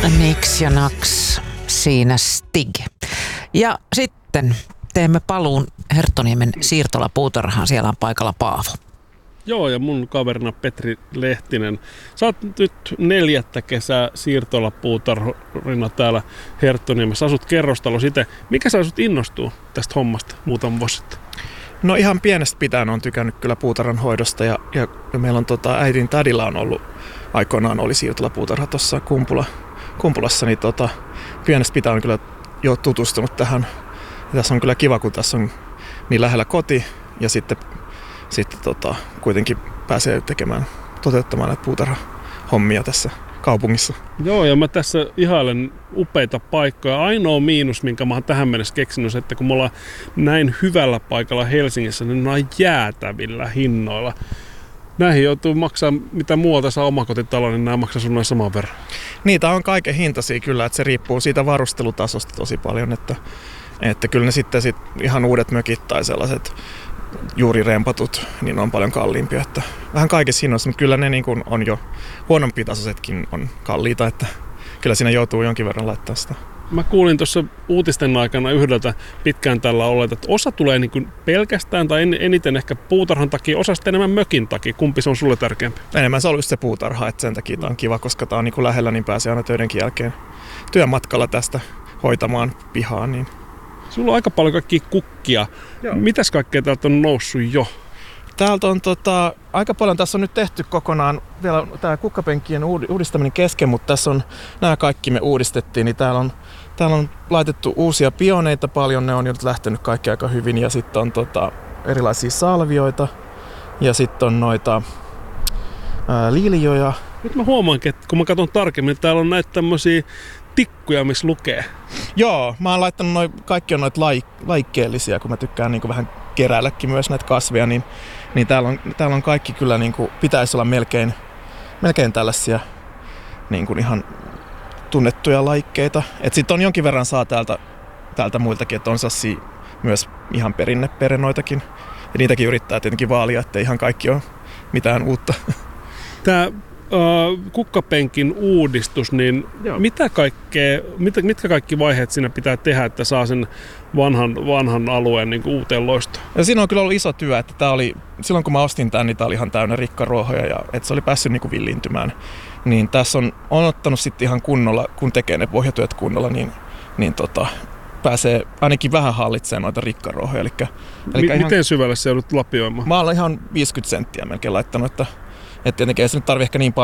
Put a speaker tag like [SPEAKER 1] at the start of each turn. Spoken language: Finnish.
[SPEAKER 1] Niks ja naks, siinä Stig. Ja sitten teemme paluun Herttoniemen siirtolapuutarhaan. Siellä on paikalla Paavo.
[SPEAKER 2] Joo, ja mun kaverina Petri Lehtinen. Sä oot nyt 4. kesää siirtolapuutarhurina täällä Herttoniemessä. Asut kerrostalossa itse. Mikä sä asut innostua tästä hommasta muutaman vuosi sitten?
[SPEAKER 3] No ihan pienestä pitäen on tykännyt kyllä puutarhan hoidosta ja meillä on äidin tädillä on ollut aikoinaan oli siirtolapuutarha tuossa Kumpulassa, niin pienestä pitäen on kyllä jo tutustunut tähän. Ja tässä on kyllä kiva, kun tässä on niin lähellä koti ja sitten kuitenkin pääsee toteuttamaan näitä puutarhahommia tässä kaupungissa.
[SPEAKER 2] Joo, ja mä tässä ihailen upeita paikkoja. Ainoa miinus, minkä mä oon tähän mennessä keksinyt, että kun me ollaan näin hyvällä paikalla Helsingissä, niin ne on jäätävillä hinnoilla. Näihin joutuu maksaa, mitä muualta saa omakotitalo, niin nämä maksaa sun noin saman verran.
[SPEAKER 3] Niitä on kaiken hintaisia kyllä, että se riippuu siitä varustelutasosta tosi paljon, että kyllä ne sitten ihan uudet mökit tai sellaiset juuri rempatut, niin on paljon kalliimpia. Että vähän kaikissa hinnoissa, mutta kyllä ne niin kuin on jo huonompi tasoisetkin on kalliita, että kyllä siinä joutuu jonkin verran laittaa sitä.
[SPEAKER 2] Mä kuulin tuossa uutisten aikana yhdeltä pitkään tällä olleet, että osa tulee niin kuin pelkästään tai eniten ehkä puutarhan takia, osa sitten enemmän mökin takia. Kumpi se on sulle tärkeämpi?
[SPEAKER 3] Enemmän se on just se puutarha, että sen takia tämä on kiva, koska tämä on niin kuin lähellä, niin pääsee aina töidenkin jälkeen työmatkalla tästä hoitamaan pihaan. Niin.
[SPEAKER 2] Sulla on aika paljon kaikkia kukkia. Joo. Mitäs kaikkea täältä on noussut jo?
[SPEAKER 3] Täältä on aika paljon, tässä on nyt tehty kokonaan vielä tämä kukkapenkkien uudistaminen kesken, mutta tässä on nämä kaikki me uudistettiin, niin täällä on laitettu uusia pioneita paljon, ne on nyt lähtenyt kaikki aika hyvin ja sitten on erilaisia salvioita ja sitten on noita liilioja.
[SPEAKER 2] Nyt mä huomaankin, että kun mä katson tarkemmin, että täällä on näitä tämmöisiä tikkuja, missä lukee.
[SPEAKER 3] Joo, mä oon laittanut kaikki on noita laikkeellisia, kun mä tykkään niin kuin vähän keräilläkin myös näitä kasveja, niin täällä on kaikki kyllä niin kuin, pitäisi olla melkein tällaisia niin kuin ihan tunnettuja laikkeita. Et sit on jonkin verran saa täältä muiltakin, että on sassia myös ihan perinneperenoitakin. Ja niitäkin yrittää tietenkin vaalia, ettei ihan kaikki ole mitään uutta.
[SPEAKER 2] Tää kukkapenkin uudistus, niin mitkä kaikki vaiheet siinä pitää tehdä, että saa sen vanhan alueen niin kuin uuteen loistoon?
[SPEAKER 3] Ja siinä on kyllä ollut iso työ, että silloin kun mä ostin tämän, niin tää oli ihan täynnä rikkaruohoja ja että se oli päässyt niin kuin villiintymään. Niin tässä on ottanut sitten ihan kunnolla, kun tekee ne pohjatyöt kunnolla, niin pääsee ainakin vähän hallitsemaan noita rikkaruohoja.
[SPEAKER 2] Miten syvälle se joudut lapioimaan?
[SPEAKER 3] Mä olen ihan 50 senttiä melkein laittanut, että tietenkin ei se nyt tarvitse ehkä niin